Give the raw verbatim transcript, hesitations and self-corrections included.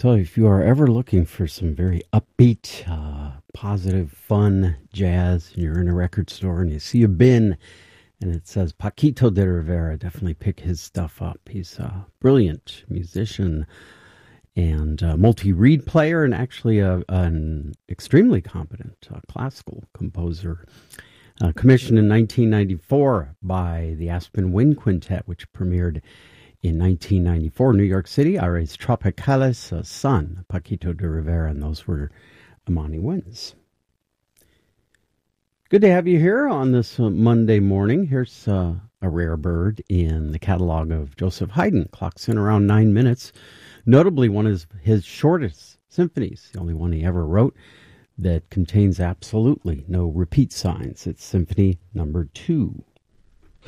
So if you are ever looking for some very upbeat, uh, positive, fun jazz, and you're in a record store and you see a bin and it says Paquito de Rivera, definitely pick his stuff up. He's a brilliant musician and a multi-reed player, and actually a, an extremely competent uh, classical composer. Uh, commissioned in nineteen ninety-four by the Aspen Wind Quintet, which premiered in nineteen ninety-four, New York City, Aires Tropicales, uh, son, Paquito de Rivera, and those were Amani Winds. Good to have you here on this uh, Monday morning. Here's uh, a rare bird in the catalog of Joseph Haydn. Clocks in around nine minutes. Notably, one of his shortest symphonies, the only one he ever wrote, that contains absolutely no repeat signs. It's Symphony Number Two.